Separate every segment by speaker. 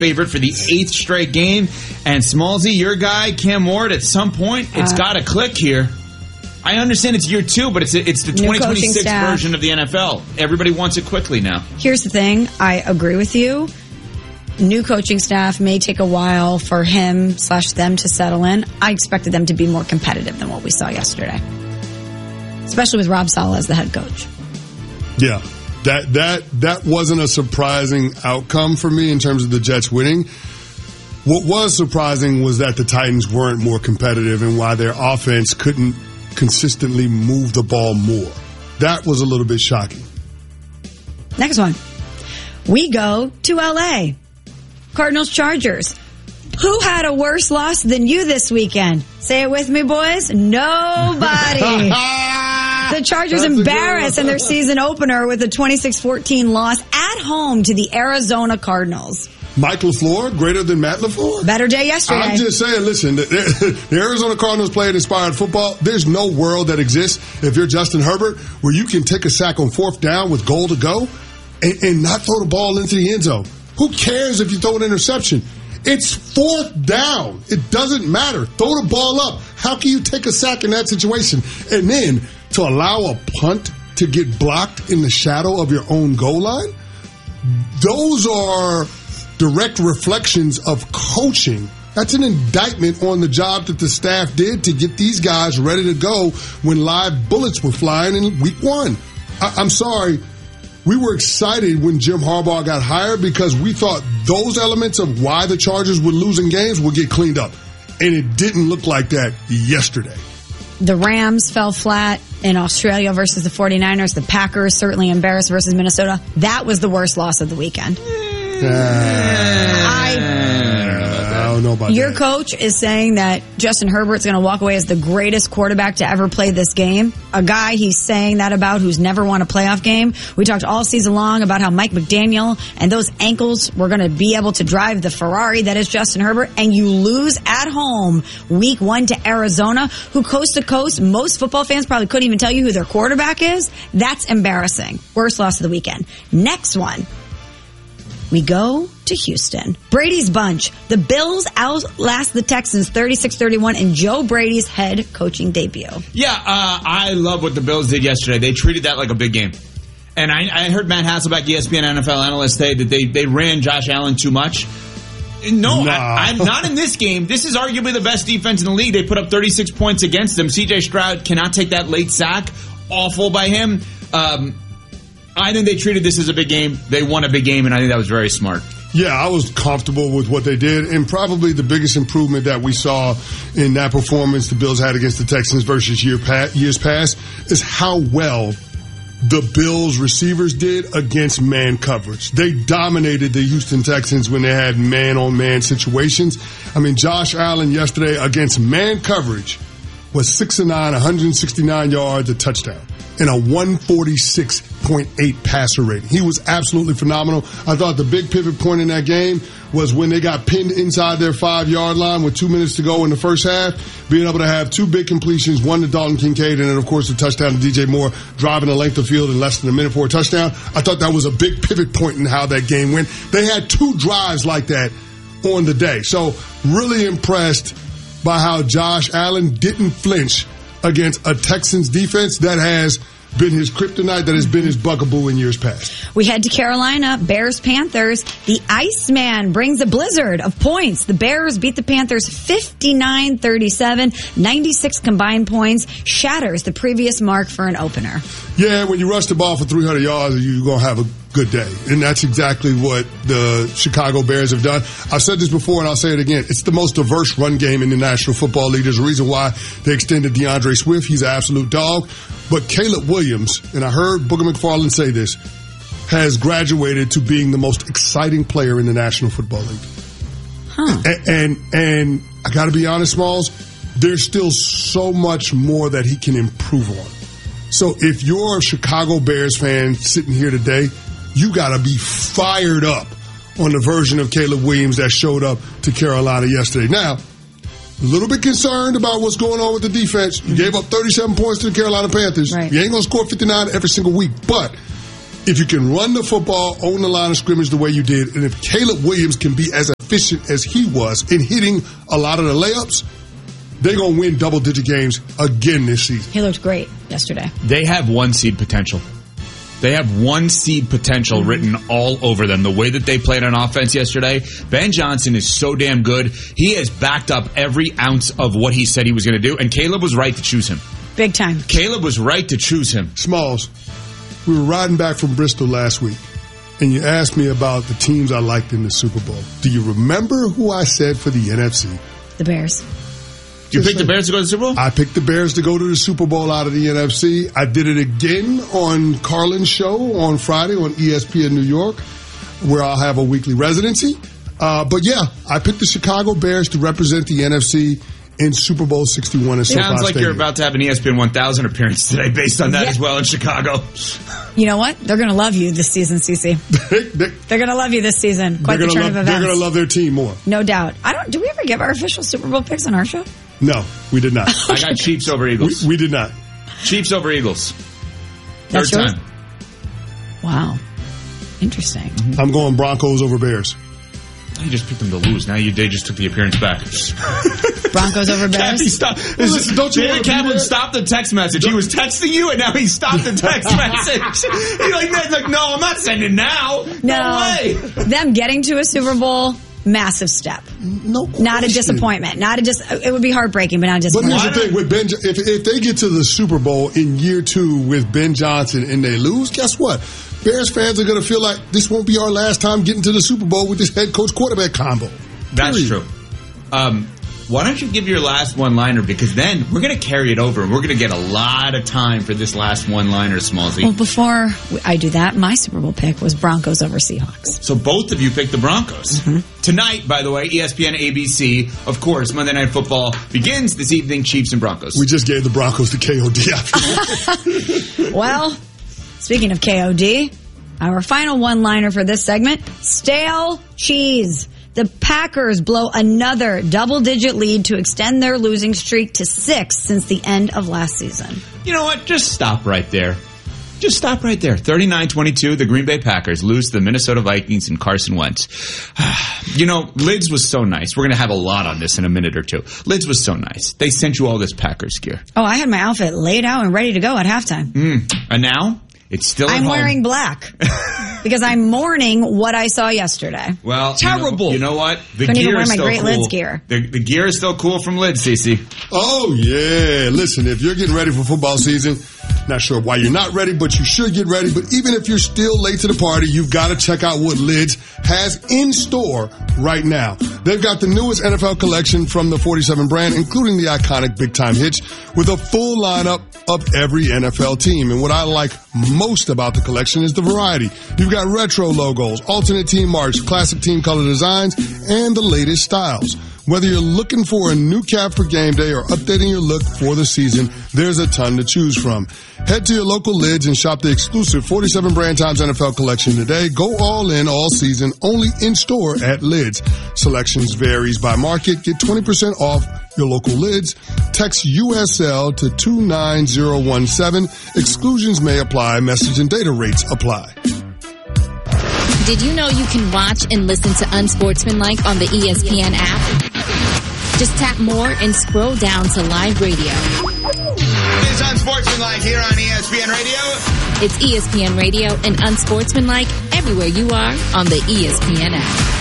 Speaker 1: favorite for the 8th straight game. And Smallsy, your guy, Cam Ward, at some point, it's got to click here. I understand it's year 2, but it's the 2026 version of the NFL. Everybody wants it quickly now.
Speaker 2: Here's the thing. I agree with you. New coaching staff may take a while for him/them to settle in. I expected them to be more competitive than what we saw yesterday, especially with Rob Saleh as the head coach.
Speaker 3: Yeah, that wasn't a surprising outcome for me in terms of the Jets winning. What was surprising was that the Titans weren't more competitive and why their offense couldn't consistently move the ball more. That was a little bit shocking.
Speaker 2: Next one. We go to L.A. Cardinals-Chargers. Who had a worse loss than you this weekend? Say it with me, boys. Nobody. The Chargers embarrassed in their season opener with a 26-14 loss at home to the Arizona Cardinals.
Speaker 3: Mike LaFleur, greater than Matt LaFleur?
Speaker 2: Better day yesterday.
Speaker 3: I'm just saying, listen, the Arizona Cardinals playing inspired football. There's no world that exists if you're Justin Herbert where you can take a sack on 4th down with goal to go and not throw the ball into the end zone. Who cares if you throw an interception? It's 4th down. It doesn't matter. Throw the ball up. How can you take a sack in that situation? And then to allow a punt to get blocked in the shadow of your own goal line? Those are direct reflections of coaching. That's an indictment on the job that the staff did to get these guys ready to go when live bullets were flying in week 1. I'm sorry. We were excited when Jim Harbaugh got hired because we thought those elements of why the Chargers were losing games would get cleaned up. And it didn't look like that yesterday.
Speaker 2: The Rams fell flat in Australia versus the 49ers. The Packers certainly embarrassed versus Minnesota. That was the worst loss of the weekend.
Speaker 3: I don't know about
Speaker 2: Your
Speaker 3: that.
Speaker 2: coach is saying that Justin Herbert's going to walk away as the greatest quarterback to ever play this game. A guy he's saying that about who's never won a playoff game. We talked all season long about how Mike McDaniel and those ankles were going to be able to drive the Ferrari that is Justin Herbert, and you lose at home week 1 to Arizona, who coast to coast, most football fans probably couldn't even tell you who their quarterback is. That's embarrassing. Worst loss of the weekend. Next one. We go to Houston. Brady's bunch. The Bills outlast the Texans 36-31 in Joe Brady's head coaching debut.
Speaker 1: Yeah, I love what the Bills did yesterday. They treated that like a big game. And I heard Matt Hasselbeck, ESPN NFL analyst, say that they ran Josh Allen too much. No, I'm not in this game. This is arguably the best defense in the league. They put up 36 points against them. C.J. Stroud cannot take that late sack. Awful by him. I think they treated this as a big game. They won a big game, and I think that was very smart.
Speaker 3: Yeah, I was comfortable with what they did, and probably the biggest improvement that we saw in that performance the Bills had against the Texans versus years past is how well the Bills receivers did against man coverage. They dominated the Houston Texans when they had man-on-man situations. I mean, Josh Allen yesterday against man coverage was 6-9, 169 yards, a touchdown, and a 146.8 passer rating. He was absolutely phenomenal. I thought the big pivot point in that game was when they got pinned inside their 5-yard line with 2 minutes to go in the first half, being able to have 2 big completions, one to Dalton Kincaid, and then, of course, the touchdown to DJ Moore, driving the length of field in less than a minute for a touchdown. I thought that was a big pivot point in how that game went. They had 2 drives like that on the day. So really impressed by how Josh Allen didn't flinch against a Texans defense that has been his kryptonite, that has been his bugaboo in years past.
Speaker 2: We head to Carolina, Bears-Panthers. The Iceman brings a blizzard of points. The Bears beat the Panthers 59-37, 96 combined points, shatters the previous mark for an opener.
Speaker 3: Yeah, when you rush the ball for 300 yards, you're going to have a good day. And that's exactly what the Chicago Bears have done. I've said this before and I'll say it again. It's the most diverse run game in the National Football League. There's a reason why they extended DeAndre Swift. He's an absolute dog. But Caleb Williams, and I heard Booger McFarland say this, has graduated to being the most exciting player in the National Football League. And I got to be honest, Smalls, there's still so much more that he can improve on. So if you're a Chicago Bears fan sitting here today, you got to be fired up on the version of Caleb Williams that showed up to Carolina yesterday. Now, a little bit concerned about what's going on with the defense. You gave up 37 points to the Carolina Panthers.
Speaker 2: Right.
Speaker 3: You ain't going to score 59 every single week. But if you can run the football on the line of scrimmage the way you did, and if Caleb Williams can be as efficient as he was in hitting a lot of the layups, they're going to win double-digit games again this season.
Speaker 2: He looked great yesterday.
Speaker 1: They have 1 seed potential. They have 1 seed potential written all over them. The way that they played on offense yesterday, Ben Johnson is so damn good. He has backed up every ounce of what he said he was going to do, and Caleb was right to choose him.
Speaker 2: Big time.
Speaker 1: Caleb was right to choose him.
Speaker 3: Smalls, we were riding back from Bristol last week, and you asked me about the teams I liked in the Super Bowl. Do you remember who I said for the NFC?
Speaker 2: The Bears.
Speaker 1: You picked the Bears to go to the Super Bowl?
Speaker 3: I picked the Bears to go to the Super Bowl out of the NFC. I did it again on Carlin's show on Friday on ESPN New York, where I'll have a weekly residency. But yeah, I picked the Chicago Bears to represent the NFC in Super Bowl 61 at SoFi
Speaker 1: Sounds like
Speaker 3: Stadium.
Speaker 1: you're about to have an ESPN 1000 appearance today based on that as well in Chicago.
Speaker 2: You know what? They're going to love you this season, CeCe. They're going to love you this season. Quite the turn of events.
Speaker 3: They're going to love their team more.
Speaker 2: No doubt. Do we ever give our official Super Bowl picks on our show?
Speaker 3: No, we did not.
Speaker 1: I got Chiefs over Eagles.
Speaker 3: We did not.
Speaker 1: Chiefs over Eagles.
Speaker 2: That's
Speaker 1: Third
Speaker 2: yours?
Speaker 1: time.
Speaker 2: Wow. Interesting.
Speaker 3: I'm going Broncos over Bears.
Speaker 1: You just picked them to lose. Now they just took the appearance back.
Speaker 2: Broncos over Bears?
Speaker 1: Kathy, stop.
Speaker 3: Listen, don't you
Speaker 1: David Kaplan stopped the text message. He was texting you, and now he stopped the text message. He's like, no, I'm not sending now. No way.
Speaker 2: Them getting to a Super Bowl, massive step.
Speaker 3: No question.
Speaker 2: Not a disappointment. It would be heartbreaking, but not a
Speaker 3: But
Speaker 2: disappointment.
Speaker 3: here's the thing with Ben. If they get to the Super Bowl in year 2 with Ben Johnson and they lose, guess what? Bears fans are going to feel like this won't be our last time getting to the Super Bowl with this head coach quarterback combo.
Speaker 1: That's true. Why don't you give your last one-liner? Because then we're going to carry it over, and we're going to get a lot of time for this last one-liner, Smallsy.
Speaker 2: Well, before I do that, my Super Bowl pick was Broncos over Seahawks.
Speaker 1: So both of you picked the Broncos. Mm-hmm. Tonight, by the way, ESPN, ABC, of course, Monday Night Football begins this evening, Chiefs and Broncos.
Speaker 3: We just gave the Broncos the KOD.
Speaker 2: Well, speaking of KOD, our final one-liner for this segment, stale cheese. The Packers blow another double-digit lead to extend their losing streak to 6 since the end of last season.
Speaker 1: You know what? Just stop right there. Just stop right there. 39-22, the Green Bay Packers lose to the Minnesota Vikings and Carson Wentz. You know, Lids was so nice. We're going to have a lot on this in a minute or two. Lids was so nice. They sent you all this Packers gear.
Speaker 2: Oh, I had my outfit laid out and ready to go at halftime.
Speaker 1: And now? It's still at home.
Speaker 2: I'm wearing black because I'm mourning what I saw yesterday.
Speaker 1: Well,
Speaker 2: terrible.
Speaker 1: You know what? The
Speaker 2: Couldn't
Speaker 1: gear
Speaker 2: even wear
Speaker 1: is
Speaker 2: my
Speaker 1: still
Speaker 2: great
Speaker 1: cool.
Speaker 2: Lids gear.
Speaker 1: The gear is still cool from Lids, Cece.
Speaker 3: Oh, yeah. Listen, if you're getting ready for football season, not sure why you're not ready, but you should get ready. But even if you're still late to the party, you've got to check out what Lids has in store right now. They've got the newest NFL collection from the 47 brand, including the iconic Big Time Hitch, with a full lineup of every NFL team. And what I like most about the collection is the variety. You've got retro logos, alternate team marks, classic team color designs, and the latest styles. Whether you're looking for a new cap for game day or updating your look for the season, there's a ton to choose from. Head to your local Lids and shop the exclusive 47 Brand Times NFL collection today. Go all in all season, only in store at Lids. Selections varies by market. Get 20% off your local Lids. Text USL to 29017. Exclusions may apply. Message and data rates apply.
Speaker 4: Did you know you can watch and listen to Unsportsmanlike on the ESPN app? Just tap more and scroll down to live radio.
Speaker 1: It's Unsportsmanlike here on ESPN Radio.
Speaker 4: It's ESPN Radio and Unsportsmanlike everywhere you are on the ESPN app.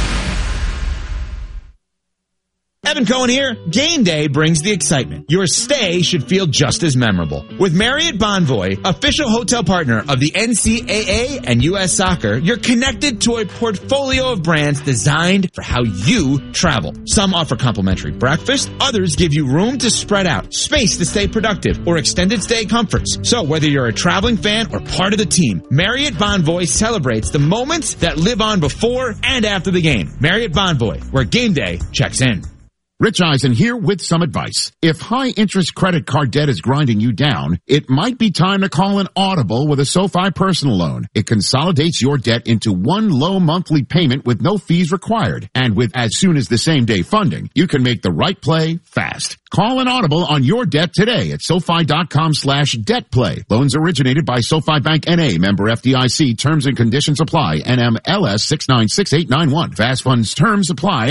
Speaker 1: Evan Cohen here. Game day brings the excitement. Your stay should feel just as memorable. With Marriott Bonvoy, official hotel partner of the NCAA and U.S. Soccer, you're connected to a portfolio of brands designed for how you travel. Some offer complimentary breakfast, others give you room to spread out, space to stay productive, or extended stay comforts. So whether you're a traveling fan or part of the team, Marriott Bonvoy celebrates the moments that live on before and after the game. Marriott Bonvoy, where game day checks in.
Speaker 5: Rich Eisen here with some advice. If high-interest credit card debt is grinding you down, it might be time to call an audible with a SoFi personal loan. It consolidates your debt into one low monthly payment with no fees required. And with as soon as the same day funding, you can make the right play fast. Call an audible on your debt today at SoFi.com/debtplay. Loans originated by SoFi Bank N.A. Member FDIC. Terms and conditions apply. NMLS 696891. Fast funds terms apply.